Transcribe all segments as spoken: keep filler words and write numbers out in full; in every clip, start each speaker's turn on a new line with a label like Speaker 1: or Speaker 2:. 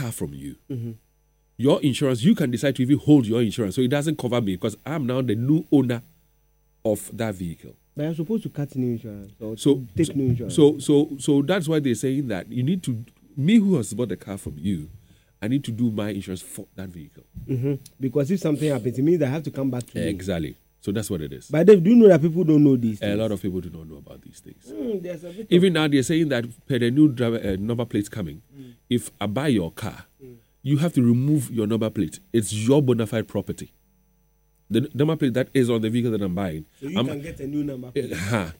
Speaker 1: car from you,
Speaker 2: mm-hmm.
Speaker 1: your insurance, you can decide to even hold your insurance. So it doesn't cover me because I'm now the new owner of that vehicle.
Speaker 2: But you're supposed to cut new insurance or
Speaker 1: so,
Speaker 2: take
Speaker 1: so,
Speaker 2: new insurance.
Speaker 1: So, so, so that's why they're saying that you need to, me who has bought the car from you, I need to do my insurance for that vehicle.
Speaker 2: Mm-hmm. Because if something happens, it means I have to come back to
Speaker 1: exactly.
Speaker 2: you.
Speaker 1: Exactly. So that's what it is.
Speaker 2: But Dave, do you know that people don't know these things?
Speaker 1: A lot of people do not know about these things.
Speaker 2: Mm, there's a bit
Speaker 1: Even now, they're saying that per the new driver, uh, number plates coming,
Speaker 2: mm.
Speaker 1: if I buy your car,
Speaker 2: mm.
Speaker 1: you have to remove your number plate. It's your bona fide property. The number plate that is on the vehicle that I'm buying.
Speaker 2: So you
Speaker 1: I'm,
Speaker 2: can get a new number plate.
Speaker 1: Uh,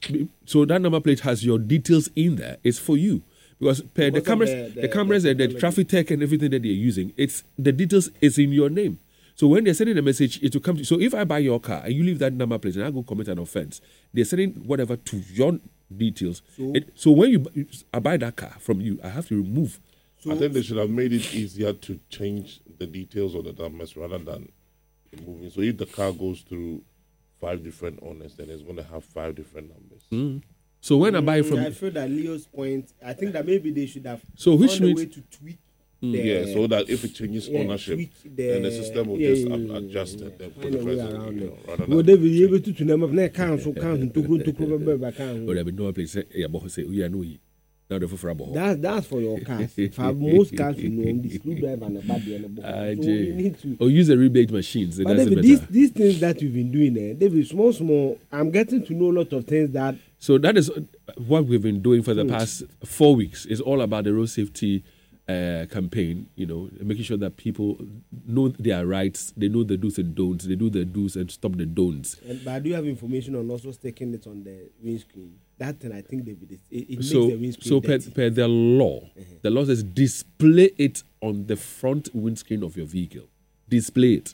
Speaker 1: so that number plate has your details in there. It's for you. Because per the cameras, the, the, the cameras, the, the, the traffic tech and everything that they're using, it's the details is in your name. So when they're sending a message, it will come to you. So if I buy your car and you leave that number plate and I go commit an offense, they're sending whatever to your details. So, it, so when you I buy that car from you, I have to remove.
Speaker 3: So I think they should have made it easier to change the details of the numbers rather than removing. So if the car goes through five different owners, then it's going to have five different numbers.
Speaker 1: Mm. So when mm, I buy from,
Speaker 2: I feel that Leo's point. I think that maybe they should have
Speaker 1: so which
Speaker 2: found
Speaker 1: means,
Speaker 2: a way to tweak.
Speaker 3: Mm.
Speaker 2: The,
Speaker 3: yeah, so that if it changes
Speaker 2: yeah,
Speaker 3: ownership,
Speaker 2: the,
Speaker 3: then the system will
Speaker 2: yeah,
Speaker 3: just
Speaker 2: yeah, yeah,
Speaker 3: adjust
Speaker 2: yeah,
Speaker 3: it.
Speaker 2: yeah.
Speaker 3: Then put the president, you know, rather
Speaker 2: well, they be able to to them up next council council to grow to grow back council.
Speaker 1: Well, there be no place. Yeah, but say we are no. Now the for
Speaker 2: That's that's for your cars. For most cars, you know, the screwdriver and the body and the ball. So you need to.
Speaker 1: Or use the rebate machines.
Speaker 2: But David, these these things that you've been doing, eh, David, small small. I'm getting to know a lot of things that.
Speaker 1: So that is what we've been doing for the past four weeks. It's all about the road safety uh, campaign, you know, making sure that people know their rights, they know the do's and don'ts, they do the do's and stop the don'ts.
Speaker 2: And, but do you have information on also sticking it on the windscreen? That thing, I think, David, it, it makes
Speaker 1: so,
Speaker 2: the windscreen
Speaker 1: So per, per the law, uh-huh. the law says display it on the front windscreen of your vehicle. Display it.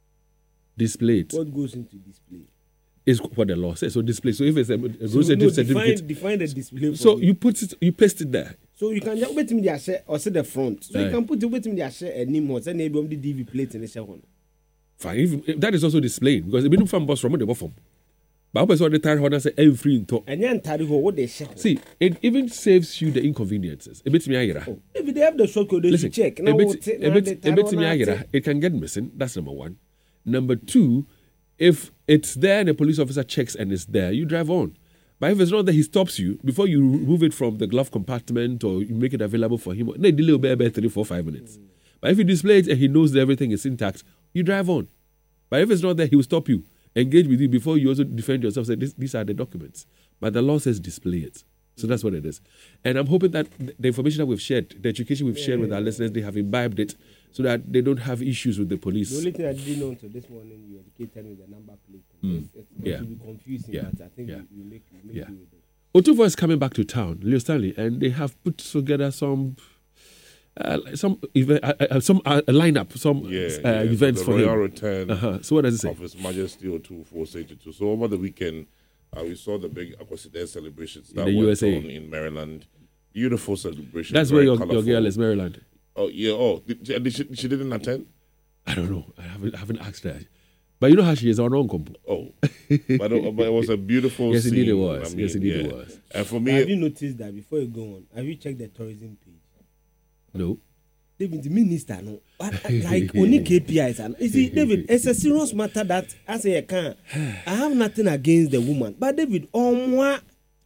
Speaker 1: Display it.
Speaker 2: What goes into display?
Speaker 1: Is what the law says. So display. So if it's a, a
Speaker 2: so
Speaker 1: road
Speaker 2: no,
Speaker 1: certificate,
Speaker 2: define, define the display.
Speaker 1: So
Speaker 2: me.
Speaker 1: you put it, you paste it there.
Speaker 2: So you can just wait me there share or say the front. So
Speaker 1: Aye.
Speaker 2: you can put it wait me there share a name or say maybe on the D V plate in the share one.
Speaker 1: Fine. If, if that is also displayed because it been from boss from the bottom. But I hope all the time how say every in talk.
Speaker 2: And then tell you what they share.
Speaker 1: See, it even saves you the inconveniences. A bit me ayira.
Speaker 2: Oh, if they have the short code, they
Speaker 1: Listen,
Speaker 2: should check.
Speaker 1: A bit, a bit, a bit me ayira. It can get missing. That's number one. Number two. If it's there and a police officer checks and it's there, you drive on. But if it's not there, he stops you before you remove it from the glove compartment or you make it available for him. They delay about three, four, five minutes. Mm. But if you display it and he knows that everything is intact, you drive on. But if it's not there, he will stop you, engage with you before you also defend yourself. Say, this, these are the documents. But the law says display it. So that's what it is. And I'm hoping that the information that we've shared, the education we've yeah, shared with yeah, our yeah. listeners, they have imbibed it so that they don't have issues with the police.
Speaker 2: The only thing I didn't know until this morning, you educated me the number plate.
Speaker 1: Mm.
Speaker 2: It's, it's
Speaker 1: yeah.
Speaker 2: going to be confusing,
Speaker 1: yeah.
Speaker 2: but I think
Speaker 1: yeah.
Speaker 2: you, you make, you make
Speaker 1: yeah.
Speaker 2: do with it.
Speaker 1: Otuvo is coming back to town, Leo Stanley, and they have put together some uh, some event, uh, uh, some uh, lineup, some
Speaker 3: yeah,
Speaker 1: uh,
Speaker 3: yeah,
Speaker 1: events
Speaker 3: for
Speaker 1: for
Speaker 3: the Royal
Speaker 1: him.
Speaker 3: Return
Speaker 1: uh-huh. So what does it say?
Speaker 3: Of His Majesty Otuvo eighty-two. So over the weekend, uh, we saw the big Akwasi celebrations that
Speaker 1: in the
Speaker 3: went
Speaker 1: U S A
Speaker 3: on in Maryland. Beautiful celebration.
Speaker 1: That's where your, your girl is, Maryland.
Speaker 3: Oh yeah. Oh, did, did she, she didn't attend.
Speaker 1: I don't know. I haven't, I haven't asked her. But you know how she is on her own compo.
Speaker 3: Oh, but, it, but it was a beautiful
Speaker 1: yes,
Speaker 3: scene.
Speaker 1: Yes, indeed it was.
Speaker 3: I mean,
Speaker 1: yes, indeed
Speaker 3: yeah.
Speaker 1: it was.
Speaker 3: And for me,
Speaker 2: have you noticed that before you go on, have you checked the tourism page?
Speaker 1: No.
Speaker 2: David, the minister, no, like only K P Is. And you see, David, it's a serious matter that I say I can. I have nothing against the woman, but David, um, why?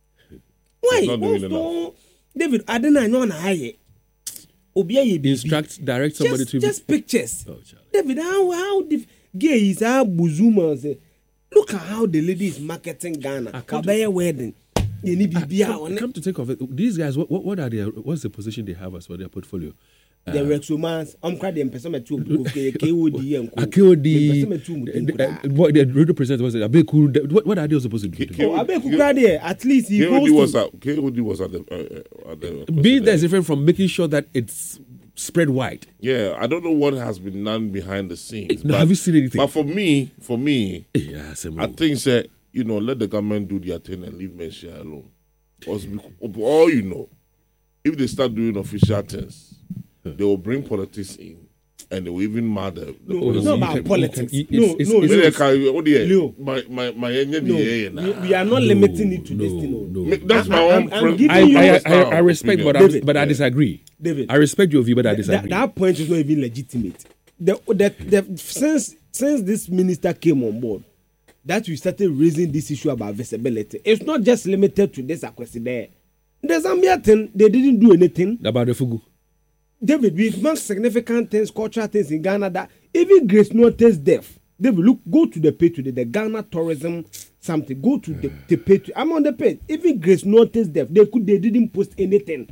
Speaker 2: Why? David, I don't know how.
Speaker 1: Instruct, direct somebody
Speaker 2: just,
Speaker 1: to
Speaker 2: just
Speaker 1: be...
Speaker 2: pictures.
Speaker 1: Oh,
Speaker 2: David, how how the gay is how Buzuma say, look at how the lady is marketing Ghana. Kabaya wedding. You need to be
Speaker 1: out. Come to think of it, these guys, what, what are their, what's the position they have as for their portfolio?
Speaker 2: Uh, the Rexomans, I'm quite the person to K O D and
Speaker 1: K O D. What the radio presenter was it? What what are they supposed to do?
Speaker 2: Oh, Abeku at least he
Speaker 3: K O D was at K O D was at the uh, at the.
Speaker 1: Being there is different from making sure that it's spread wide.
Speaker 3: Yeah, I don't know what has been done behind the snes.
Speaker 1: No, have you seen anything?
Speaker 3: But for me, for me,
Speaker 1: yeah,
Speaker 3: I think that you know, let the government do their thing and leave Menchia alone. Because all you know, if they start doing official things, they will bring politics in. and it will even matter. The
Speaker 2: No, it's not about
Speaker 1: can-
Speaker 2: politics.
Speaker 1: you can-
Speaker 2: no,
Speaker 1: it's-
Speaker 2: no,
Speaker 1: it's-
Speaker 3: Maybe
Speaker 2: no,
Speaker 3: I can- oh, dear.
Speaker 2: Leo.
Speaker 3: My my my engineer,
Speaker 2: no.
Speaker 3: yeah, nah.
Speaker 2: We, we are not
Speaker 1: No,
Speaker 2: limiting it to this
Speaker 1: no,
Speaker 2: thing. oh.
Speaker 1: no.
Speaker 3: Me- That's my
Speaker 2: I-
Speaker 3: own.
Speaker 2: I'm- I'm
Speaker 3: friend-
Speaker 2: giving
Speaker 1: I,
Speaker 2: you-
Speaker 1: I, I,
Speaker 3: personal
Speaker 1: I respect,
Speaker 3: opinion.
Speaker 1: but, I,
Speaker 2: David.
Speaker 1: but I
Speaker 3: Yeah.
Speaker 1: disagree.
Speaker 2: David.
Speaker 1: I respect your view, but I
Speaker 2: That,
Speaker 1: disagree.
Speaker 2: that point is not even legitimate. The, the, the, since since this minister came on board, that we started raising this issue about visibility. It's not just limited to this question there. The Zambia thing, they didn't do anything.
Speaker 1: About the Fugu.
Speaker 2: David, we mark significant things, cultural things in Ghana that even Grace Note's death. David, look, go to the page today, the Ghana tourism something. Go to the, the page. I'm on the page. Even Grace Note's death, they could they didn't post anything.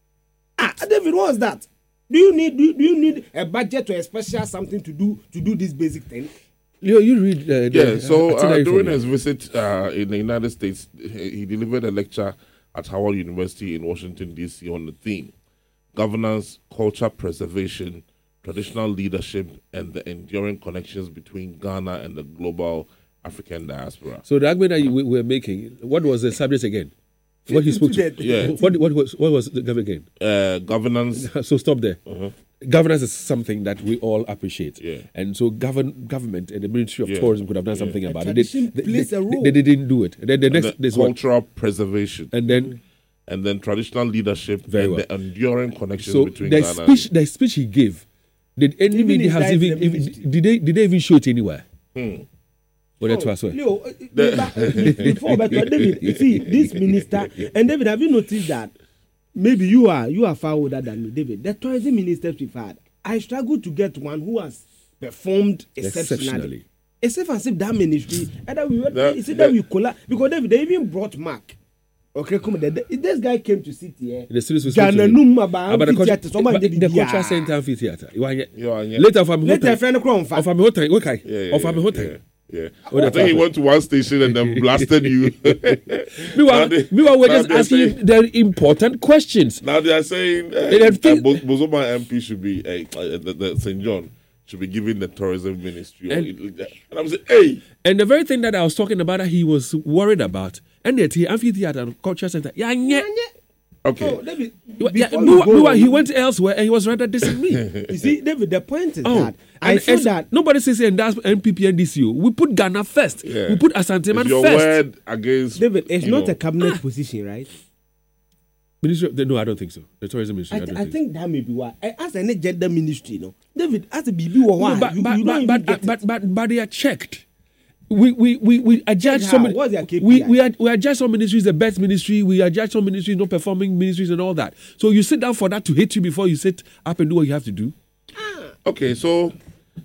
Speaker 2: Ah, David, what was that? Do you need do you, do you need a budget or a special something to do to do this basic thing?
Speaker 1: You, you read. Uh,
Speaker 3: Yeah,
Speaker 1: the,
Speaker 3: so uh,
Speaker 1: itinerary
Speaker 3: during
Speaker 1: for me.
Speaker 3: his visit uh, in the United States, he he delivered a lecture at Howard University in Washington, D C on the theme Governance, Culture Preservation, Traditional Leadership, and the Enduring Connections between Ghana and the Global African Diaspora.
Speaker 1: So the argument that you, we were making, what was the subject again? What he spoke to?
Speaker 3: Yeah.
Speaker 1: What, what was what was the government again?
Speaker 3: Uh, governance,
Speaker 1: So stop there.
Speaker 3: uh-huh.
Speaker 1: Governance is something that we all appreciate.
Speaker 3: Yeah.
Speaker 1: And so govern, government and the Ministry of
Speaker 3: Yeah.
Speaker 1: Tourism could have done
Speaker 3: Yeah.
Speaker 1: something
Speaker 2: And
Speaker 1: about it. They,
Speaker 2: tradition
Speaker 1: they,
Speaker 2: plays
Speaker 1: they,
Speaker 2: a role.
Speaker 1: they didn't do it. And then the
Speaker 3: and
Speaker 1: next
Speaker 3: the
Speaker 1: this one.
Speaker 3: cultural preservation,
Speaker 1: And then
Speaker 3: and then traditional leadership,
Speaker 1: Very
Speaker 3: and
Speaker 1: well.
Speaker 3: the enduring connections
Speaker 1: so
Speaker 3: between
Speaker 1: the
Speaker 3: Ghana.
Speaker 1: speech the speech he gave, did any
Speaker 2: Even
Speaker 1: media
Speaker 2: his
Speaker 1: has
Speaker 2: life
Speaker 1: even,
Speaker 2: in the
Speaker 1: even
Speaker 2: ministry.
Speaker 1: did they did they even show it anywhere?
Speaker 3: Hmm.
Speaker 1: Well, that was well.
Speaker 2: Leo, uh, uh, before, but uh, David, you see this minister, and David, have you noticed that maybe you are you are far older than me, David? The tourism ministers we've had, I struggle to get one who has performed exceptionally.
Speaker 1: Exceptionally.
Speaker 2: Except as if that ministry, either we were,
Speaker 3: That-
Speaker 2: is it that
Speaker 3: that-
Speaker 2: we collapse because David, they even brought Mark. Okay, come on. The, the, this guy came to sit here.
Speaker 1: In the studios we spoke to
Speaker 2: Ghana
Speaker 1: him.
Speaker 2: Numa about
Speaker 1: About the, culture,
Speaker 2: amphitheater, someone
Speaker 1: but
Speaker 2: did
Speaker 1: the
Speaker 2: it, yeah.
Speaker 1: cultural center amphitheater. You are here.
Speaker 3: You are here.
Speaker 1: Later, of
Speaker 2: Let a friend come
Speaker 1: Of a hotel. Okay.
Speaker 3: Yeah, yeah,
Speaker 1: Of a
Speaker 3: yeah,
Speaker 1: hotel.
Speaker 3: yeah, yeah.
Speaker 1: Oh,
Speaker 3: I
Speaker 1: that's
Speaker 3: think he
Speaker 1: perfect.
Speaker 3: went to one station and then blasted you.
Speaker 1: Meanwhile,
Speaker 3: Now they-
Speaker 1: meanwhile, we're
Speaker 3: now
Speaker 1: just
Speaker 3: they're
Speaker 1: asking you
Speaker 3: saying-
Speaker 1: the important questions.
Speaker 3: Now they are saying uh,
Speaker 1: And I
Speaker 3: uh,
Speaker 1: think-
Speaker 3: Bo- Bozoma M P should be uh, uh, the, the Saint John should be given the tourism ministry. Or
Speaker 1: And-
Speaker 3: it- and I'm saying, hey,
Speaker 1: And the very thing that I was talking about that he was worried about, and the amphitheater and culture center, yeah, yeah.
Speaker 3: okay,
Speaker 2: So, David,
Speaker 1: Yeah,
Speaker 2: before
Speaker 1: meanwhile,
Speaker 2: you go
Speaker 1: meanwhile,
Speaker 2: on,
Speaker 1: he went elsewhere and he was rather dissing me.
Speaker 2: You see, David, the point is
Speaker 1: Oh,
Speaker 2: that I
Speaker 1: and
Speaker 2: feel
Speaker 1: it's-
Speaker 2: that
Speaker 1: nobody says and that's N P P and D C O. We put Ghana first.
Speaker 3: Yeah.
Speaker 1: We put Asante Man
Speaker 3: it's your
Speaker 1: first.
Speaker 3: word against
Speaker 2: David, it's
Speaker 3: you
Speaker 2: not
Speaker 3: know,
Speaker 2: a cabinet position, right?
Speaker 1: Ministry of, no, I don't think so. The tourism ministry.
Speaker 2: I,
Speaker 1: I,
Speaker 2: th-
Speaker 1: don't
Speaker 2: I
Speaker 1: think.
Speaker 2: think that may be why. Eh, As any gender ministry, no, David, as a B B or
Speaker 1: so.
Speaker 2: why,
Speaker 1: No, but,
Speaker 2: you,
Speaker 1: but,
Speaker 2: you
Speaker 1: but,
Speaker 2: don't
Speaker 1: but,
Speaker 2: even get
Speaker 1: but,
Speaker 2: it.
Speaker 1: but, but they are checked. We we we we adjudge
Speaker 2: Check
Speaker 1: some.
Speaker 2: how? What's their K P I?
Speaker 1: We we, ad, we adjudge some ministries the best ministry. We adjudge some ministries not performing ministries and all that. So you sit down for that to hate you before you sit up and do what you have to do.
Speaker 3: Okay, so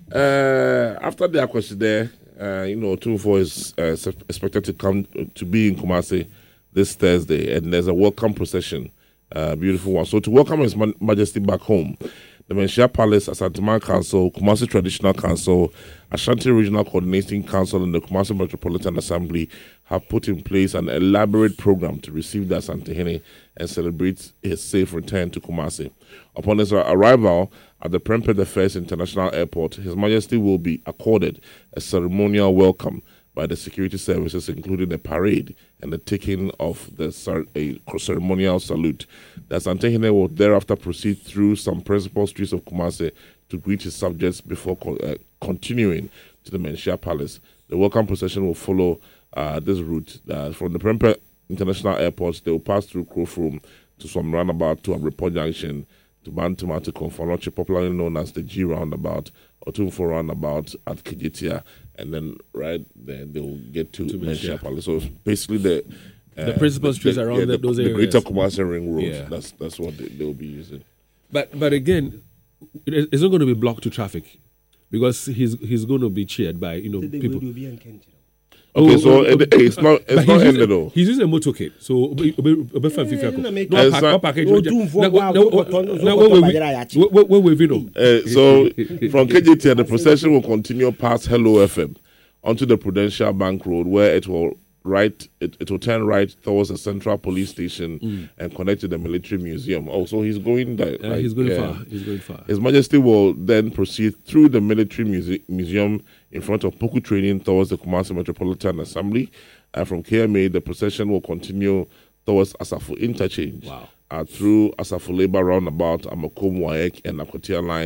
Speaker 3: uh, after the question there, uh, you know, two four is uh, s- expected to come to be in Kumasi this Thursday, and there's a welcome procession, uh, beautiful one. So to welcome His Ma- Majesty back home, the Menchia Palace, Asanteman Council, Kumasi Traditional Council, Ashanti Regional Coordinating Council, and the Kumasi Metropolitan Assembly have put in place an elaborate program to receive the Asantehene and celebrate his safe return to Kumasi. Upon his arrival at the Prempeh the First International Airport, His Majesty will be accorded a ceremonial welcome by the security services, including a parade and the taking of the cer- a ceremonial salute. The Asantehene will thereafter proceed through some principal streets of Kumasi to greet his subjects before co- uh, continuing to the Menchia Palace. The welcome procession will follow uh, this route. Uh, from the Prempeh International Airport, they will pass through Krofrom to some roundabout to Abreport Junction, to Bantuma to Konfanoche, popularly known as the G roundabout, or Tumfo roundabout at Kijitia, and then right then they will get to,
Speaker 1: To
Speaker 3: Menchia
Speaker 1: Menchia.
Speaker 3: Palace. So basically the
Speaker 1: The principal streets around
Speaker 3: yeah,
Speaker 1: the-
Speaker 3: the,
Speaker 1: those
Speaker 3: the
Speaker 1: areas.
Speaker 3: greater Kumasi Ring Road.
Speaker 1: Yeah.
Speaker 3: That's that's what they will be using.
Speaker 1: But but again, it- it's not going to be blocked to traffic because he's he's going to be cheered by you know
Speaker 2: David,
Speaker 1: people.
Speaker 2: will be in Kenya.
Speaker 3: Okay,
Speaker 1: Oh,
Speaker 3: so
Speaker 1: oh,
Speaker 3: it-
Speaker 1: oh,
Speaker 3: it's not
Speaker 1: but
Speaker 3: it's
Speaker 1: he's
Speaker 3: not
Speaker 1: using-
Speaker 3: ended though.
Speaker 1: He's using a motorcade, so obe obe obe fan
Speaker 2: Eh,
Speaker 1: fifi
Speaker 2: na
Speaker 1: ako.
Speaker 2: make-
Speaker 1: No
Speaker 3: Eh,
Speaker 1: pack,
Speaker 3: so-
Speaker 1: no package.
Speaker 2: Oh, do for
Speaker 1: Na-
Speaker 2: wow,
Speaker 1: na-
Speaker 2: so koton- so
Speaker 1: na-
Speaker 2: koton
Speaker 1: we- we-
Speaker 2: bajera yachi.
Speaker 1: we- we- we- we know.
Speaker 3: Uh, so from K J T, the procession will continue past Hello F M onto the Prudential Bank Road, where it will right it, it will turn right towards the Central Police Station and connect to the Military Museum. Also, he's going there.
Speaker 1: Uh,
Speaker 3: like,
Speaker 1: he's going
Speaker 3: yeah.
Speaker 1: far. He's going far.
Speaker 3: His Majesty will then proceed through the Military Muse- Museum in front of Puku Training towards the Kumasi Metropolitan Assembly. And from K M A, the procession will continue towards Asafu Interchange.
Speaker 1: Wow.
Speaker 3: Uh, through Asafu Labour Roundabout, Amakom, Waek, and Akotia Line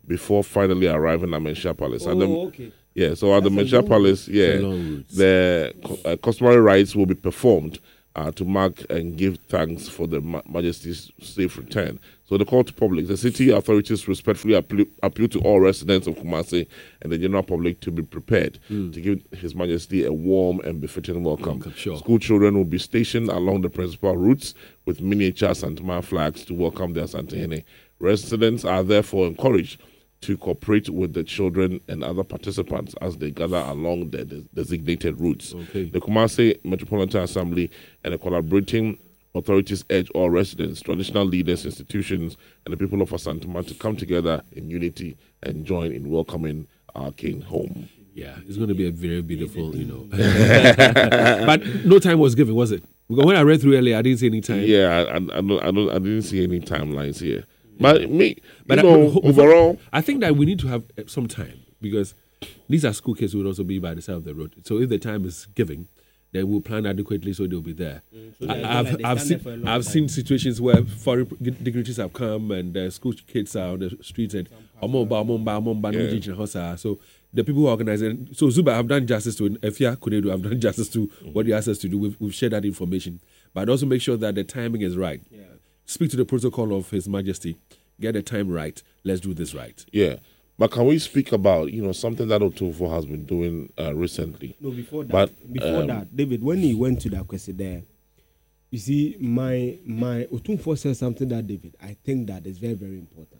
Speaker 3: before finally arriving at Menchia Palace.
Speaker 2: Oh,
Speaker 3: at the,
Speaker 2: okay.
Speaker 3: Yeah, so at
Speaker 2: That's
Speaker 3: the
Speaker 2: a
Speaker 3: Menchia
Speaker 2: long
Speaker 3: Palace,
Speaker 1: It's
Speaker 3: yeah,
Speaker 1: a long route.
Speaker 3: the uh, customary rites will be performed uh, to mark and give thanks for the Ma- Majesty's safe return. So the call to public, the city authorities respectfully appeal, appeal to all residents of Kumasi and the general public to be prepared
Speaker 1: Mm.
Speaker 3: to give His Majesty a warm and befitting welcome.
Speaker 1: Welcome, sure.
Speaker 3: School children will be stationed along the principal routes with miniature Santama flags to welcome their Santihene. Residents are therefore encouraged to cooperate with the children and other participants as they gather along the des- designated routes.
Speaker 1: Okay.
Speaker 3: The Kumasi Metropolitan Assembly and the collaborating authorities urge all residents, traditional leaders, institutions, and the people of Asantuma to come together in unity and join in welcoming our king home.
Speaker 1: Yeah, it's going to be a very beautiful, you know. But no time was given, was it? Because when I read through earlier, I didn't see any time.
Speaker 3: Yeah, I, I, I, don't, I, don't, I didn't see any timelines here. But me,
Speaker 1: But
Speaker 3: you
Speaker 1: I-
Speaker 3: know,
Speaker 1: ho- ho-
Speaker 3: overall,
Speaker 1: I think that we need to have uh, some time because these are school kids who will also be by the side of the road. So if the time is given, then we'll plan adequately so they'll be there.
Speaker 2: so
Speaker 1: I,
Speaker 2: they're
Speaker 1: I've,
Speaker 2: like they
Speaker 1: I've
Speaker 2: stand
Speaker 1: seen
Speaker 2: there for a long
Speaker 1: I've
Speaker 2: time.
Speaker 1: seen situations where foreign dignitaries have come and uh, school kids are on the streets and "Omomba, omomba, omomba, no
Speaker 3: Yeah.
Speaker 1: jijin hosa." So the people who are organizing, so Zuba have done justice to Efia Kunedu, have done justice to what he asked us to do. We've, we've shared that information, but also make sure that the timing is right.
Speaker 2: Yeah.
Speaker 1: Speak to the protocol of His Majesty. Get the time right. Let's do this right.
Speaker 3: yeah. But can we speak about, you know, something that Otufo has been doing uh, recently?
Speaker 2: No, before that,
Speaker 3: But,
Speaker 2: before
Speaker 3: um,
Speaker 2: that, David, when he went to that question there, you see, my my Otunfo said something that David, I think that is very very important.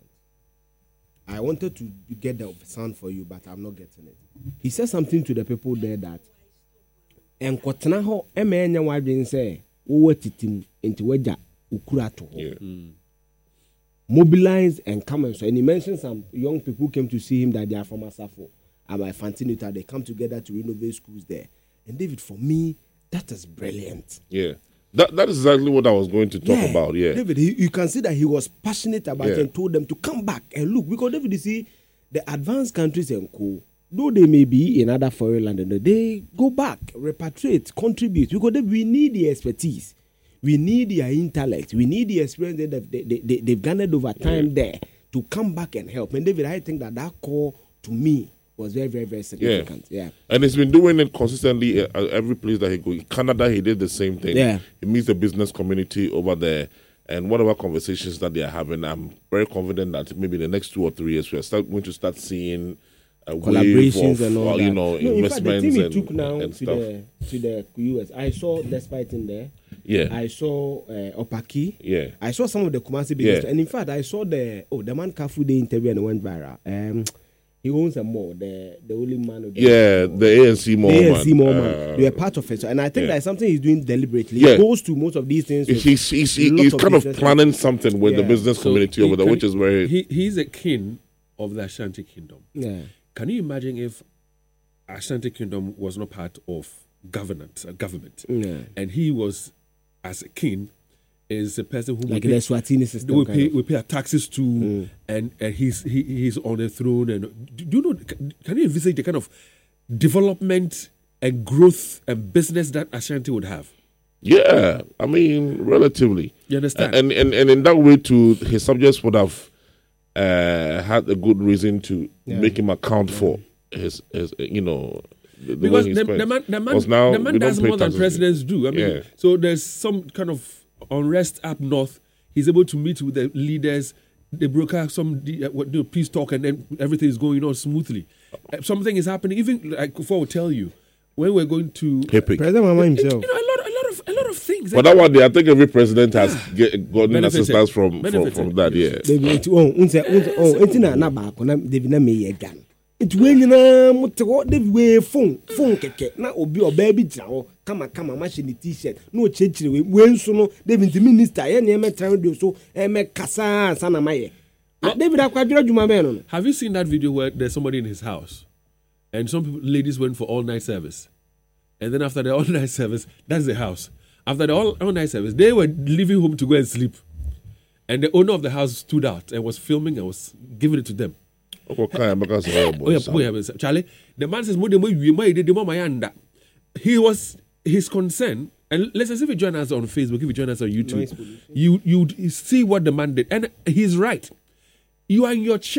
Speaker 2: I wanted to get the sound for you, but I'm not getting it. He said something to the people there that, "Enkotena ho emenya wadwen say wo titim enti waja ukura to ho."
Speaker 3: Yeah.
Speaker 2: Mobilize and come and so. And he mentioned some young people came to see him that they are from Asafo and by Fantinita. They come together to renovate schools there. And David, for me, that is brilliant.
Speaker 3: Yeah. That that is exactly what I was going to talk about. Yeah.
Speaker 2: David, he, you can see that he was passionate about
Speaker 3: Yeah.
Speaker 2: it and told them to come back and look. Because David, you see, the advanced countries and co, though they may be in other foreign land, they go back, repatriate, contribute. Because David, we need the expertise. We need their intellect. We need the experience that they, they, they, they've garnered over time there to come back and help. And David, I think that that call to me was very, very, very significant. Yeah.
Speaker 3: And he's been doing it consistently at every place that he goes. Canada, he did the same thing.
Speaker 2: Yeah.
Speaker 3: He meets the business community over there. And whatever conversations that they are having, I'm very confident that maybe the next two or three years, we're start, going to start seeing a wave
Speaker 2: Collaborations
Speaker 3: of,
Speaker 2: and all
Speaker 3: uh,
Speaker 2: that.
Speaker 3: you know,
Speaker 2: no, in fact, the
Speaker 3: investments
Speaker 2: team he
Speaker 3: and,
Speaker 2: took now
Speaker 3: and
Speaker 2: to
Speaker 3: stuff.
Speaker 2: the to the U S. I saw Despite in there.
Speaker 3: Yeah.
Speaker 2: I saw uh, Opaki.
Speaker 3: Yeah.
Speaker 2: I saw some of the Kumasi business.
Speaker 3: Yeah.
Speaker 2: And in fact, I saw the oh the man Kafu Day interview and it went viral. Um, he owns a mall. The the only man. Who
Speaker 3: Yeah, the A N C mall.
Speaker 2: The A N C
Speaker 3: man.
Speaker 2: mall
Speaker 3: Uh,
Speaker 2: man. They are part of it. So, and I think
Speaker 3: yeah.
Speaker 2: that's something he's doing deliberately.
Speaker 3: Yeah.
Speaker 2: He goes to most of these things. with
Speaker 3: He's, he's,
Speaker 2: lots
Speaker 3: he's kind of
Speaker 2: business.
Speaker 3: planning something with the
Speaker 2: Yeah.
Speaker 3: business
Speaker 1: So
Speaker 3: community
Speaker 1: he
Speaker 3: over there,
Speaker 1: can-
Speaker 3: which is very.
Speaker 1: He, he's a king of the Ashanti Kingdom.
Speaker 2: Yeah.
Speaker 1: Can you imagine if Ashanti Kingdom was not part of governance, uh, government,
Speaker 2: Yeah.
Speaker 1: and he was, as a king, is a person who
Speaker 2: Like
Speaker 1: we
Speaker 2: the
Speaker 1: pay,
Speaker 2: Swatini system.
Speaker 1: we
Speaker 2: kind
Speaker 1: pay
Speaker 2: of.
Speaker 1: we pay our taxes to, and and he's he, he's on the throne. And do, do you know? Can, can you envisage the kind of development and growth and business that Ashanti would have?
Speaker 3: Yeah, I mean, relatively.
Speaker 1: You understand?
Speaker 3: And and, and in that way, too, his subjects would have uh, had a good reason to
Speaker 2: Yeah.
Speaker 3: make him account for his, his you know, the, the
Speaker 1: because
Speaker 3: way he
Speaker 1: the,
Speaker 3: spends.
Speaker 1: the man, the man,
Speaker 3: Because now
Speaker 1: the man
Speaker 3: we don't
Speaker 1: does
Speaker 3: pay
Speaker 1: more than
Speaker 3: taxes.
Speaker 1: presidents do. I mean,
Speaker 3: Yeah.
Speaker 1: so there's some kind of unrest up north. He's able to meet with the leaders. They broker some uh, what, you know, peace talk, and then everything is going on smoothly. Uh, something is happening. Even like before, I will tell you when we're going to
Speaker 3: Epic.
Speaker 2: President Mama himself.
Speaker 1: you know, a lot, a lot of, a lot of things.
Speaker 3: But that one day, I think every president has get, gotten
Speaker 1: Benefited.
Speaker 3: assistance from, from,
Speaker 1: Benefited.
Speaker 3: from that, yeah.
Speaker 2: David, nti oh unse unse oh enti na na baako na David na me ye gan. Nti we nyina mote ho David we phone phone keke na obi oba bi gyina ho kama kama ma ni t-shirt na o chechire we we nso no David nti minister ye na e metra radio so e me kasa sa na maye. Ah, David akwadwira dwuma be no no.
Speaker 1: Have you seen that video where there's somebody in his house, and some people, ladies went for all night service, and then after the all night service, that's the house. After the all, all night service, they were leaving home to go and sleep, and the owner of the house stood out and was filming and was giving it to them.
Speaker 3: Okay, because, oh, boy,
Speaker 1: Oh yeah,
Speaker 3: son.
Speaker 1: boy, yeah, Charlie. The man says, "Mo de mo yue, mo ide de mo mayanda." He was his concern, and let's say if you join us on Facebook, if you join us on YouTube,
Speaker 2: Noise pollution.
Speaker 1: you you see what the man did, and he's right. You are in your church,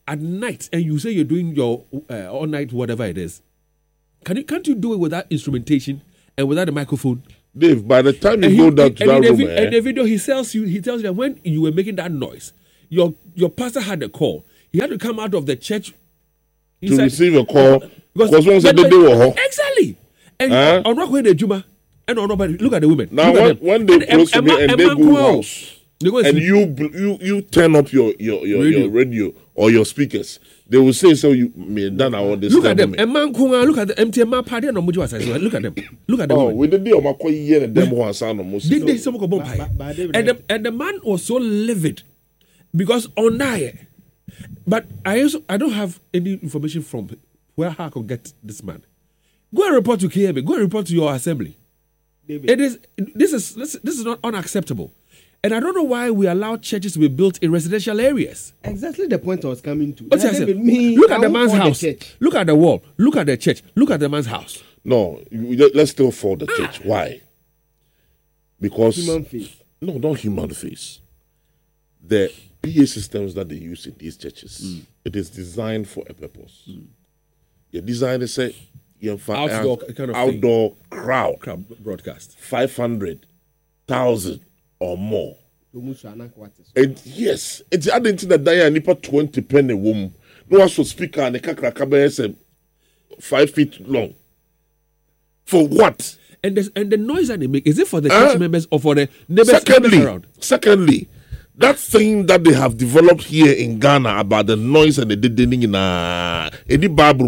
Speaker 1: at night and you say you're doing your uh, all night whatever it is, can you can't you do it without instrumentation and without a microphone?
Speaker 3: Dave, by the time you
Speaker 1: and
Speaker 3: go
Speaker 1: he,
Speaker 3: down to that
Speaker 1: in
Speaker 3: room,
Speaker 1: the,
Speaker 3: eh?
Speaker 1: in the video, he tells you, he tells you that when you were making that noise, your your pastor had a call. He had to come out of the church
Speaker 3: to said, receive a call because one said
Speaker 1: they
Speaker 3: they were
Speaker 1: exactly. And
Speaker 3: huh?
Speaker 1: on rock the Juma, and on nobody look at the women.
Speaker 3: Now when, when they close to me and they go house, and you you you turn up your your your radio, your radio or your speakers. They will say so. You may done all this.
Speaker 1: Look at them. A man, look at the M T M party and Look at them. Look at them.
Speaker 3: Oh, we did the Omako year and them one sound almost.
Speaker 1: Did they some and the and the man was so livid because on that. But I also I don't have any information from where I could get this man. Go and report to K M A. Go and report to your assembly. David. It is this is this, this is not unacceptable. And I don't know why we allow churches to be built in residential areas.
Speaker 2: Exactly the point I was coming to.
Speaker 1: What's that? Look at the man's house. The Look at the wall. Look at the church. Look at the man's house.
Speaker 3: No, let's still for the ah. church. Why? Because
Speaker 2: human face.
Speaker 3: No, not human face. The P A systems that they use in these churches, mm. it is designed for a purpose. Mm. Your design is a
Speaker 1: outdoor kind of
Speaker 3: outdoor thing. crowd,
Speaker 1: crowd broadcast,
Speaker 3: five hundred thousand. Or more. And yes, it's adding to the dia nipa twenty penny womb. No one should speaker and the kakra five feet long. For what?
Speaker 1: And the, and the noise that they make, is it for the uh, church members or for the neighbors
Speaker 3: secondly,
Speaker 1: around?
Speaker 3: Secondly, that thing that they have developed here in Ghana about the noise and the deadening in a any Bible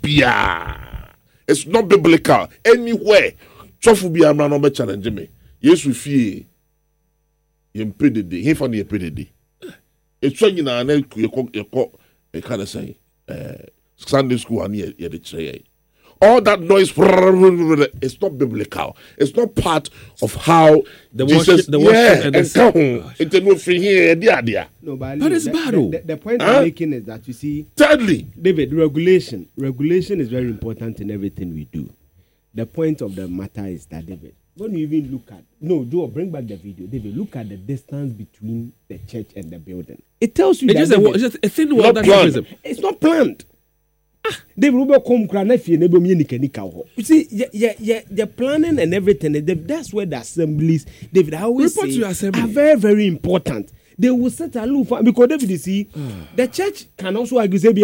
Speaker 3: it's not biblical anywhere. Chofu bi amra no be challenge me. Yes we fie. Yempedede, he found the pedede. It's when you know, you call, you call, you kind of say, Sunday school and you the tray. All that noise, it's not biblical. It's not part of how
Speaker 1: the
Speaker 3: Jesus,
Speaker 1: worship, the worship
Speaker 3: yeah,
Speaker 1: and,
Speaker 3: and
Speaker 1: the
Speaker 3: come. It's no free here, dear, dear.
Speaker 2: No, but
Speaker 1: that is bad.
Speaker 2: The, the, the point huh? I'm making is that you see,
Speaker 3: thirdly,
Speaker 2: David, regulation, regulation is very important in everything we do. The point of the matter is that, David, when you even look at, no, Joe, bring back the video. David, look at the distance between the church and the building. It tells you
Speaker 1: it's
Speaker 2: that
Speaker 1: just a, it's just a thin wall that happens.
Speaker 2: It's not planned. Ah, David, we come you see, yeah, yeah, yeah, the planning and everything. That's where the assemblies, David, I always
Speaker 1: report
Speaker 2: say,
Speaker 1: to your assembly.
Speaker 2: Are very, very important. They will set a loop because David, you see, the church can also argue, say,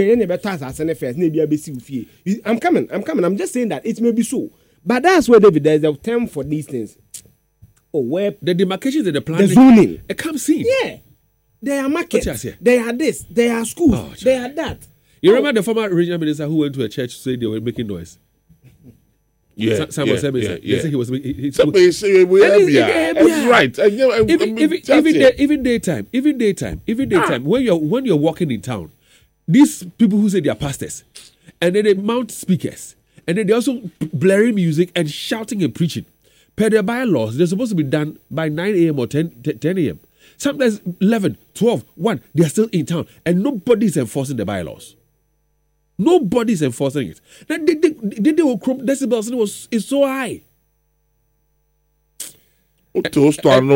Speaker 2: I'm coming, I'm coming. I'm just saying that it may be so. But that's where, David, there's a term for these things. Oh, where
Speaker 1: the demarcations and the planning,
Speaker 2: the zoning,
Speaker 1: it comes in.
Speaker 2: Yeah, they are markets. They are this. They are schools. Oh, they are that.
Speaker 1: You oh. remember the former regional minister who went to a church to say they were making noise?
Speaker 3: Yeah,
Speaker 1: Simon
Speaker 3: yeah,
Speaker 1: Sebby
Speaker 3: yeah,
Speaker 1: said.
Speaker 3: yeah.
Speaker 1: They said he was making. He,
Speaker 3: Somebody say we are yeah. That's right. And, yeah, and,
Speaker 1: even
Speaker 3: and,
Speaker 1: even even, day, even daytime, even daytime, even daytime. Ah. When you're when you're walking in town, these people who say they are pastors, and then they mount speakers. And then they're also blaring music and shouting and preaching. Per their bylaws, they're supposed to be done by nine a.m. or ten a.m. Sometimes eleven, twelve, one, they're still in town. And nobody's enforcing the bylaws. Nobody's enforcing it. Now, they, they, they, they will crop decibels and it was it's so high.
Speaker 3: Where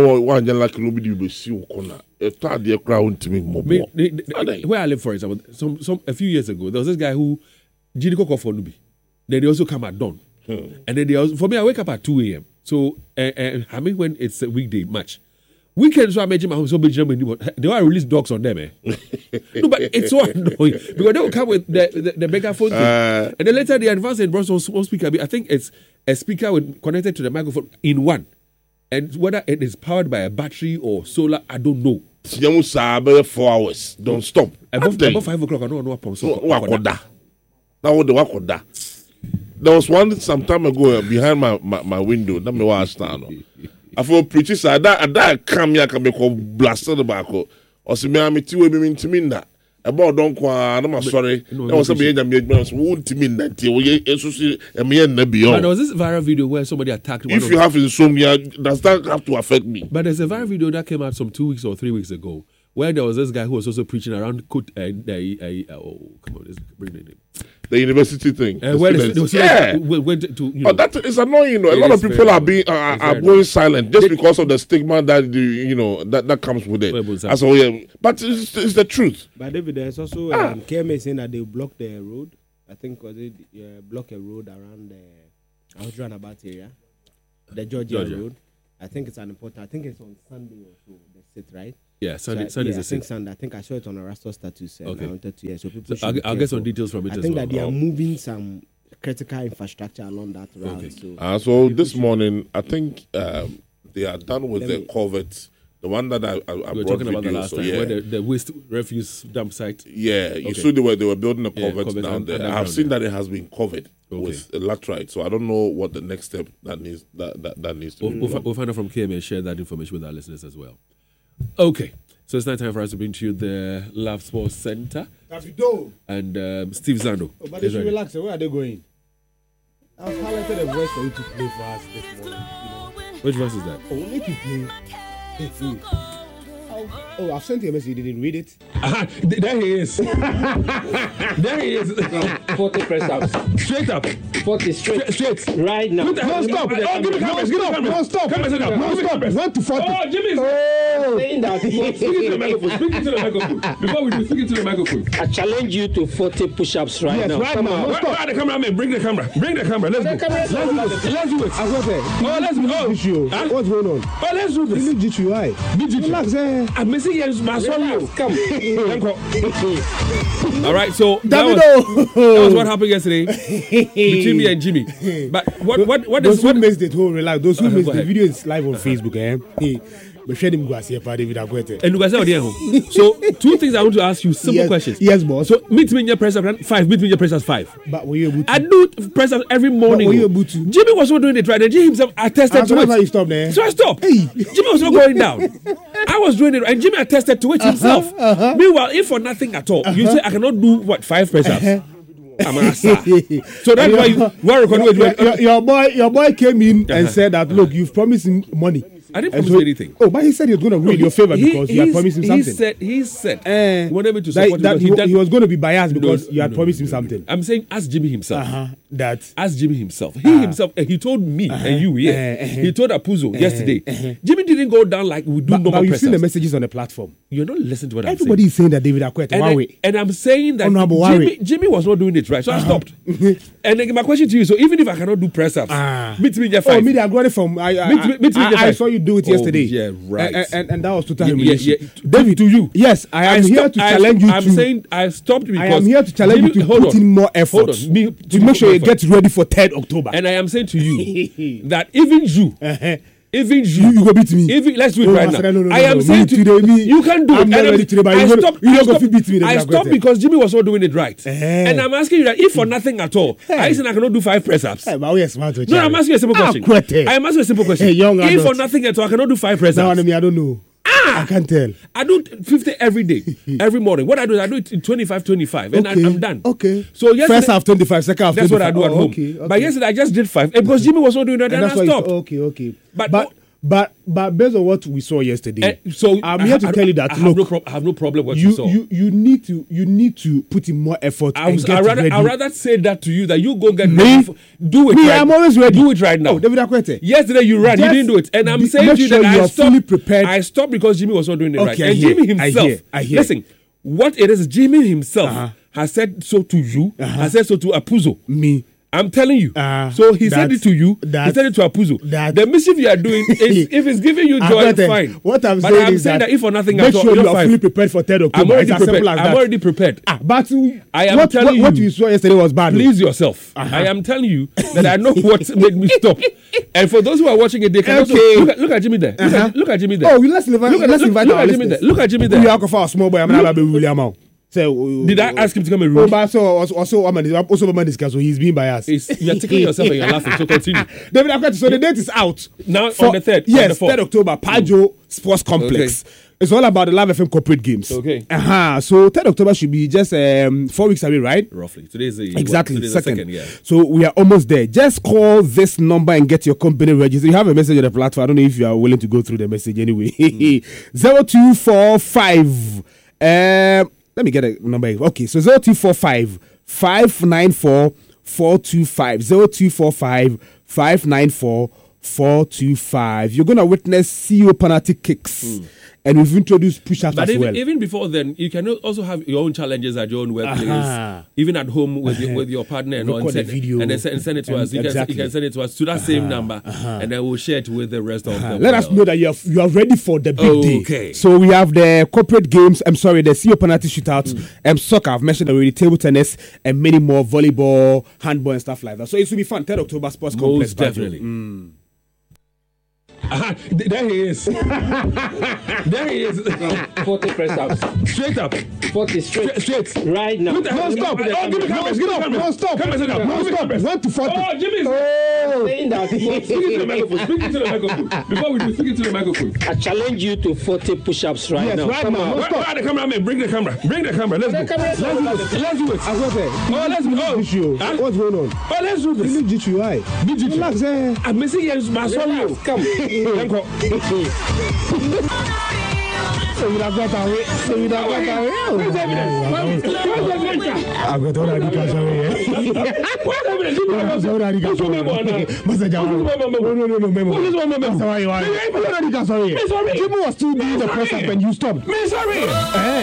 Speaker 1: I live, for example, some, some, a few years ago, there was this guy who Jini Koko for Nubi. Then they also come at dawn. Hmm. And then they also, for me, I wake up at two a.m. So, uh, uh, I mean, when it's a weekday match. Weekends, so I imagine my home, so they want to release dogs on them, eh? No, but it's so annoying. Because they will come with the, the, the megaphone thing. Uh, and then later they advance and brought some small speaker. I think it's a speaker with, connected to the microphone in one. And whether it is powered by a battery or solar, I don't know.
Speaker 3: Four hours. Don't stop.
Speaker 1: Above, above five o'clock, I don't know what pump. So,
Speaker 3: there was one some time ago behind my, my, my window. That me was stand. I feel preaching side that that come here can be called blasted tobacco. Or see me I'm two women to mean that. About don't qua I'm sorry. There was a being a million won't to mean that you associate a million beyond.
Speaker 1: There was this viral video where somebody attacked one
Speaker 3: if you have insomnia, does that have to affect me?
Speaker 1: But there's a viral video that came out some two weeks or three weeks ago where there was this guy who was also preaching around. Uh, uh, uh, oh, come on, let's bring the name.
Speaker 3: The university thing.
Speaker 1: Uh, the where the, the
Speaker 3: yeah.
Speaker 1: went to, you
Speaker 3: know, oh, that is annoying. You know, a lot of people are being uh, are going nice. silent just they, because of the stigma that the, you know that, that comes with it. That's all. Yeah, but it's, it's the truth.
Speaker 2: But David, there's also ah. um, K M A saying that they blocked the road. I think was it uh, block a road around the I was about area, the Georgia, Georgia road. I think it's an important. I think it's on Sunday or so. They sit right.
Speaker 1: Yeah, Sunday. So, Sunday
Speaker 2: yeah,
Speaker 1: is
Speaker 2: I think Sunday. I think I saw it on a Rasto status. Uh,
Speaker 1: okay.
Speaker 2: I wanted to, yeah, so people.
Speaker 1: So I'll, I'll get some details from it.
Speaker 2: I
Speaker 1: as
Speaker 2: think
Speaker 1: well.
Speaker 2: that they
Speaker 1: oh.
Speaker 2: are moving some critical infrastructure along that route.
Speaker 1: Okay.
Speaker 2: So,
Speaker 3: uh, so this morning, I think um, they are done with the culvert. The one that I, I, I
Speaker 1: we were talking about the last so, time, yeah. where the, the waste refuse dump site.
Speaker 3: Yeah, you okay. saw they were they were building a culvert
Speaker 1: yeah,
Speaker 3: down there. I have seen that it has been covered okay. with laterite. So I don't know what the next step that needs that that, that needs to
Speaker 1: we'll,
Speaker 3: be.
Speaker 1: We'll, we'll find out from K M A and share that information with our listeners as well. Okay, so it's now time for us to bring to you the Love Sports Center.
Speaker 2: Davido
Speaker 1: and um, Steve Zando.
Speaker 2: Oh, but they should relax. Where are they going? I've highlighted a voice for you to play for us this morning. You know.
Speaker 1: Which voice is that?
Speaker 2: Oh, we'll make you play. Oh, oh, I've sent you a message. You didn't read it.
Speaker 1: Uh-huh. There he is. There he is.
Speaker 4: forty press ups.
Speaker 1: Straight up.
Speaker 4: forty straight.
Speaker 1: Straight. Straight.
Speaker 4: Right now.
Speaker 1: No, stop. Oh, give me cameras. Give me cameras.
Speaker 2: No, stop.
Speaker 1: Cameras, no,
Speaker 2: no, stop. one to forty.
Speaker 1: Oh, Jimmy.
Speaker 4: Oh. Saying that.
Speaker 1: Speak into the microphone. Speak into the microphone. Before we do, speak into the microphone.
Speaker 4: I challenge you to forty push-ups right
Speaker 2: yes,
Speaker 4: now.
Speaker 2: Right Come now.
Speaker 4: on.
Speaker 1: Where, where are the cameramen? Bring the camera. Bring the camera. Let's go. Let's do it. Let's do it.
Speaker 2: I was there.
Speaker 1: Oh, let's go.
Speaker 2: Huh? What's going on?
Speaker 1: Oh, let's do this.
Speaker 2: You need G T I.
Speaker 1: Relax,
Speaker 2: eh?
Speaker 1: I'm missing you. My sorry. Come. All right, so
Speaker 2: that was,
Speaker 1: that was what happened yesterday between me and Jimmy. But what what what
Speaker 2: those
Speaker 1: is what
Speaker 2: who makes the whole relax? Those who uh, makes the video is live on uh-huh. Facebook. Eh? But share him go see David Akwete.
Speaker 1: And you guys are So two things I want to ask you, simple
Speaker 2: yes,
Speaker 1: questions.
Speaker 2: Yes, boss.
Speaker 1: So meet me in your press up five. Meet me in your press up five.
Speaker 2: But were you able to?
Speaker 1: I do press up every morning.
Speaker 2: But were you able to?
Speaker 1: Jimmy was not doing it right. And Jimmy himself attested
Speaker 2: and
Speaker 1: to
Speaker 2: so
Speaker 1: it.
Speaker 2: That's why you stopped there.
Speaker 1: So I stopped.
Speaker 2: Hey.
Speaker 1: Jimmy was not going down. I was doing it, and Jimmy attested to it uh-huh, himself. Uh-huh. Meanwhile, if for nothing at all, uh-huh. you say I cannot do what five press ups. Uh-huh. I'm an so that's why you were recording.
Speaker 2: Your, your, your boy, your boy came in uh-huh. and said that look, you've promised him money.
Speaker 1: I didn't promise so, anything.
Speaker 2: Oh, but he said he was going to win no, your favor he, because you had promised him something.
Speaker 1: He said he said
Speaker 2: uh,
Speaker 1: he wanted me to support
Speaker 2: that, that
Speaker 1: he,
Speaker 2: he,
Speaker 1: that,
Speaker 2: he was going to be biased because no, you had
Speaker 1: no,
Speaker 2: promised
Speaker 1: no,
Speaker 2: him
Speaker 1: no,
Speaker 2: something.
Speaker 1: No. I'm saying ask Jimmy himself.
Speaker 2: Uh-huh. That
Speaker 1: ask Jimmy himself. He uh, himself uh, he told me uh-huh. and you yeah. Uh-huh. He told Apuzo uh-huh. yesterday. Uh-huh. Jimmy didn't go down like we do
Speaker 2: but,
Speaker 1: normal
Speaker 2: but you've seen the
Speaker 1: ups.
Speaker 2: messages on the platform.
Speaker 1: You're not listening to what
Speaker 2: Everybody
Speaker 1: I'm saying.
Speaker 2: is saying that David Akwete.
Speaker 1: And,
Speaker 2: I,
Speaker 1: and I'm saying that Jimmy, Jimmy was not doing it right, so uh-huh. I stopped. And then my question to you: so even if I cannot do press ups, uh, meet me in your five.
Speaker 2: Oh, me, I got it from. I, I,
Speaker 1: meet, meet me
Speaker 2: I, I, I saw you do it
Speaker 1: oh,
Speaker 2: yesterday.
Speaker 1: Yeah, right.
Speaker 2: And, and, and that was total
Speaker 1: yeah, yeah, yeah.
Speaker 2: David,
Speaker 1: to you.
Speaker 2: Yes, I am
Speaker 1: I
Speaker 2: here
Speaker 1: stop,
Speaker 2: to
Speaker 1: I
Speaker 2: challenge
Speaker 1: stop,
Speaker 2: you.
Speaker 1: I'm
Speaker 2: to,
Speaker 1: saying I stopped because
Speaker 2: I am here to challenge
Speaker 1: Jimmy,
Speaker 2: you to
Speaker 1: hold
Speaker 2: put
Speaker 1: on,
Speaker 2: in more effort.
Speaker 1: Me,
Speaker 2: to, to make sure you
Speaker 1: effort.
Speaker 2: get ready for third October.
Speaker 1: And I am saying to you that even you. Uh-huh. Even you,
Speaker 2: you, you go beat me.
Speaker 1: Even, let's do it
Speaker 2: oh,
Speaker 1: right now.
Speaker 2: No, no, no,
Speaker 1: I am
Speaker 2: no,
Speaker 1: saying to
Speaker 2: today, me,
Speaker 1: you can do
Speaker 2: I'm
Speaker 1: it.
Speaker 2: Not ready today, but I stopped. You don't go beat me.
Speaker 1: I stopped because Jimmy was not doing it right. Uh-huh. And I'm asking you that if for nothing at all, hey. I said I cannot do five press ups.
Speaker 2: Hey, but we are smart
Speaker 1: no, I'm asking you a simple question.
Speaker 2: Ah,
Speaker 1: I am asking you a simple question.
Speaker 2: Hey, young
Speaker 1: if for nothing at all, I cannot do five press ups.
Speaker 2: No, I don't know.
Speaker 1: Ah,
Speaker 2: I can't tell.
Speaker 1: I do fifty every day, every morning. What I do is I do it in twenty-five, twenty-five, and
Speaker 2: okay.
Speaker 1: I, I'm done.
Speaker 2: Okay.
Speaker 1: So yesterday,
Speaker 2: first half twenty-five, second half
Speaker 1: that's
Speaker 2: twenty-five.
Speaker 1: What I do
Speaker 2: oh,
Speaker 1: at home.
Speaker 2: Okay, okay.
Speaker 1: But yesterday I just did five because Jimmy was not doing that, and, and I stopped.
Speaker 2: Okay, okay.
Speaker 1: But.
Speaker 2: but But but based on what we saw yesterday,
Speaker 1: uh, so
Speaker 2: I'm
Speaker 1: I,
Speaker 2: here to
Speaker 1: I,
Speaker 2: tell you that
Speaker 1: I
Speaker 2: look,
Speaker 1: have no, pro- I have no problem with what
Speaker 2: you,
Speaker 1: you saw.
Speaker 2: You you need to you need to put in more effort.
Speaker 1: I was,
Speaker 2: and get
Speaker 1: I rather
Speaker 2: ready.
Speaker 1: I rather say that to you that you go get
Speaker 2: me.
Speaker 1: ready. Do it.
Speaker 2: Me,
Speaker 1: right.
Speaker 2: I'm always ready.
Speaker 1: Do it right now.
Speaker 2: Oh, David Akwete.
Speaker 1: Yesterday you ran,
Speaker 2: Just
Speaker 1: you didn't do it, and I'm
Speaker 2: be,
Speaker 1: saying to you
Speaker 2: sure
Speaker 1: that
Speaker 2: you
Speaker 1: I
Speaker 2: are
Speaker 1: stopped.
Speaker 2: fully prepared.
Speaker 1: I stopped because Jimmy was not doing it
Speaker 2: okay,
Speaker 1: right,
Speaker 2: I
Speaker 1: and
Speaker 2: hear,
Speaker 1: Jimmy himself.
Speaker 2: I hear, I hear.
Speaker 1: Listen, what it is, Jimmy himself
Speaker 2: uh-huh.
Speaker 1: has said so to you. Uh-huh. Has said so to Apuzo.
Speaker 2: Me.
Speaker 1: I'm telling you. Uh, so he said it to you. He said it to Apuzo. The mischief you are doing, is, if it's giving you joy, fine.
Speaker 2: What I'm
Speaker 1: but
Speaker 2: saying
Speaker 1: I'm
Speaker 2: is
Speaker 1: saying
Speaker 2: that,
Speaker 1: that if for nothing
Speaker 2: make
Speaker 1: at all,
Speaker 2: sure you are
Speaker 1: fine.
Speaker 2: fully prepared for third October.
Speaker 1: I'm already
Speaker 2: it's
Speaker 1: prepared.
Speaker 2: As as
Speaker 1: I'm
Speaker 2: that.
Speaker 1: already prepared.
Speaker 2: Ah, but
Speaker 1: I am
Speaker 2: what,
Speaker 1: telling
Speaker 2: what,
Speaker 1: you,
Speaker 2: what you saw yesterday was bad.
Speaker 1: Please yourself. Uh-huh. I am telling you that I know what made me stop. And for those who are watching it, they can okay. also look at, look at Jimmy there. Look, uh-huh. at, look at Jimmy there.
Speaker 2: Oh, let's, live,
Speaker 1: look
Speaker 2: let's
Speaker 1: at,
Speaker 2: invite
Speaker 1: look
Speaker 2: our
Speaker 1: at Jimmy there. Look at Jimmy there.
Speaker 2: You are for a small boy. I'm not William.
Speaker 5: So
Speaker 1: Did I ask him to come and
Speaker 5: Oh,
Speaker 1: room?
Speaker 5: but so also also I'm also man discuss. So he's being biased.
Speaker 1: It's, you're tickling yourself and you're laughing. So continue.
Speaker 5: David Akwati, so the date is out.
Speaker 1: Now
Speaker 5: For-
Speaker 1: on the third.
Speaker 5: Yes,
Speaker 1: on the fourth.
Speaker 5: third October, Pajo Sports Complex. It's all about the Live F M corporate games.
Speaker 1: Okay.
Speaker 5: Uh-huh. So third October should be just um, four weeks away, right?
Speaker 1: Roughly. Today's the
Speaker 5: Exactly,
Speaker 1: What, today's
Speaker 5: second.
Speaker 1: the second. Yeah.
Speaker 5: So we are almost there. Just call this number and get your company registered. You have a message on the platform. I don't know if you are willing to go through the message anyway. Zero two four five. Um, let me get a number. Okay, so zero two four five five nine four four two five zero two four five five nine four four two five. You're gonna witness C E O penalty kicks. Mm. And we've introduced push-ups
Speaker 1: But
Speaker 5: as
Speaker 1: even,
Speaker 5: well.
Speaker 1: even before then, you can also have your own challenges at your own workplace,
Speaker 5: Uh-huh.
Speaker 1: even at home with your, with your partner, and, all, and,
Speaker 5: Record
Speaker 1: send,
Speaker 5: the video.
Speaker 1: and then send, send it to
Speaker 5: Um,
Speaker 1: us. You,
Speaker 5: exactly.
Speaker 1: can, you can send it to us to that same number, and then we'll share it with the rest of
Speaker 5: Uh,
Speaker 1: the
Speaker 5: Let us
Speaker 1: world.
Speaker 5: know that you are you are ready for the big day.
Speaker 1: Okay.
Speaker 5: So we have the corporate games. I'm sorry, the C E O penalty shootout, mm. um, soccer. I've mentioned already, table tennis, and many more, volleyball, handball, and stuff like that. So it will be fun. third October Sports Complex.
Speaker 1: Most definitely.
Speaker 5: Mm.
Speaker 1: Aha, th- there he is. There he is.
Speaker 4: forty press ups.
Speaker 1: Straight up.
Speaker 4: forty straight.
Speaker 1: Straight. Straight.
Speaker 4: Right now.
Speaker 1: Put the-
Speaker 5: No, stop.
Speaker 1: Oh, give me cameras, give me cameras.
Speaker 5: No, stop.
Speaker 1: Cameras,
Speaker 5: No,
Speaker 1: cameras.
Speaker 5: stop. one to forty.
Speaker 1: Oh, Jimmy.
Speaker 5: Oh.
Speaker 4: Saying that
Speaker 1: Speak into the microphone. Speak into the microphone. Before we do, speak into the microphone.
Speaker 4: I challenge you to forty push-ups right
Speaker 5: Yes,
Speaker 4: now.
Speaker 5: right
Speaker 4: Come
Speaker 5: now.
Speaker 4: on.
Speaker 5: No,
Speaker 1: Where, where are the cameramen? Bring the camera. Bring the camera. Let's go. Let's do this. Let's do it.
Speaker 5: I got it.
Speaker 1: Oh, let's go.
Speaker 5: Issue.
Speaker 1: Huh?
Speaker 5: What's going on?
Speaker 1: Oh, let's do this.
Speaker 5: G T I.
Speaker 1: B G T.
Speaker 5: Relax, eh?
Speaker 1: I'm missing you. My sorry.
Speaker 4: Come.
Speaker 1: Yanko.
Speaker 5: So we have got away. So we have got away.
Speaker 1: Where's evidence? Where's evidence?
Speaker 5: I got all the cash away.
Speaker 1: Where's evidence? Give me the
Speaker 5: What's all the
Speaker 1: Who's
Speaker 5: cash
Speaker 1: your memo now?
Speaker 5: away? Master Jamal.
Speaker 1: Who's your memo?
Speaker 5: No, no, no, no, memo.
Speaker 1: Who's your memo?
Speaker 5: That's why you are.
Speaker 1: Me,
Speaker 5: What's all the cash away?
Speaker 1: Me, sorry.
Speaker 5: Jimmy was still doing the press up and you stopped.
Speaker 1: Me, sorry.
Speaker 5: Eh.